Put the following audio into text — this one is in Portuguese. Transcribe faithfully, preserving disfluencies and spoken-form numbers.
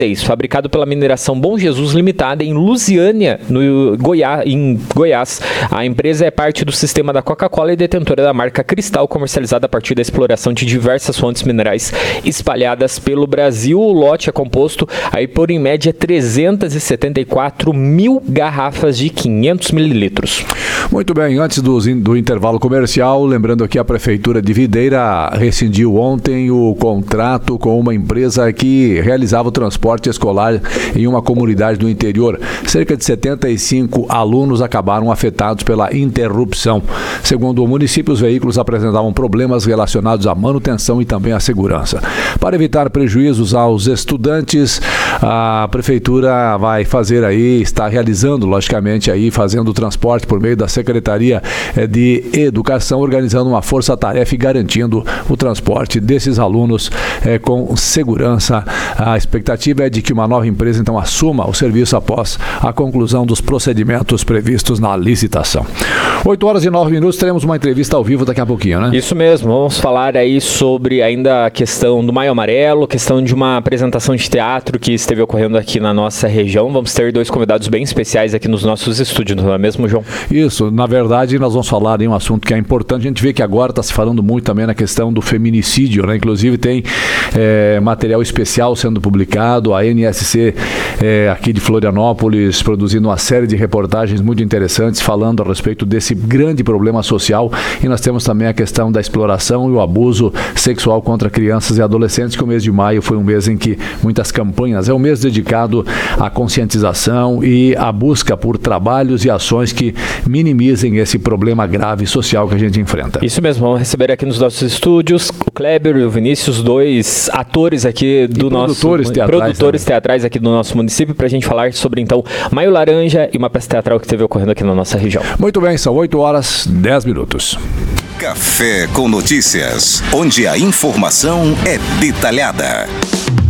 fabricado pela mineração Bom Jesus Limitada em Lusiânia, no Goiás, em Goiás. A empresa é parte do sistema da Coca-Cola e detentora da marca Cristal, comercializada a partir da exploração de diversas fontes minerais espalhadas pelo Brasil. O lote é composto aí por, em média, trezentas e setenta e quatro mil garrafas de quinhentos mililitros. Muito bem, antes do, do intervalo comercial, lembrando aqui, a Prefeitura de Videira rescindiu ontem o contrato com uma empresa que realizava o transporte escolar em uma comunidade do interior. Cerca de setenta e cinco alunos acabaram afetados pela interrupção. Segundo o município, os veículos apresentavam problemas relacionados à manutenção e também à segurança. Para evitar prejuízos aos estudantes, a Prefeitura vai fazer aí, está realizando, logicamente, aí, fazendo o transporte por meio da Secretaria de Educação, organizando uma força-tarefa e garantindo o transporte desses alunos eh, com segurança. A expectativa é de que uma nova empresa, então, assuma o serviço após a conclusão dos procedimentos previstos na licitação. oito horas e nove minutos, teremos uma entrevista ao vivo daqui a pouquinho, né? Isso mesmo, vamos falar aí sobre ainda a questão do Maio Amarelo, questão de uma apresentação de teatro que esteve ocorrendo aqui na nossa região. Vamos ter dois convidados bem especiais aqui nos nossos estúdios, não é mesmo, João? Isso, na verdade, nós vamos falar em um assunto que é importante. A gente vê que agora está se falando muito também na questão do feminicídio, né? Inclusive tem é, material especial sendo publicado, a N S C é, aqui de Florianópolis produzindo uma série de reportagens muito interessantes falando a respeito desse grande problema social, e nós temos também a questão da exploração e o abuso sexual contra crianças e adolescentes, que o mês de maio foi um mês em que muitas campanhas, é um mês dedicado à conscientização e à busca por trabalhos e ações que minimizem esse problema grave social que a gente enfrenta. Isso mesmo, vamos receber aqui nos nossos estúdios o Kleber e o Vinícius, dois atores aqui do e nosso... Produtores teatrais. Produtores teatrais aqui do nosso município, para a gente falar sobre, então, Maio Laranja e uma peça teatral que esteve ocorrendo aqui na nossa região. Muito bem, são oito horas, dez minutos. Café com Notícias, onde a informação é detalhada.